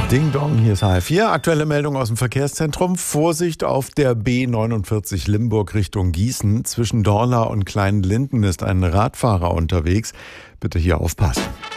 Ding Dong, hier ist HR4. Aktuelle Meldung aus dem Verkehrszentrum. Vorsicht auf der B49 Limburg Richtung Gießen. Zwischen Dorla und Kleinlinden ist ein Radfahrer unterwegs. Bitte hier aufpassen.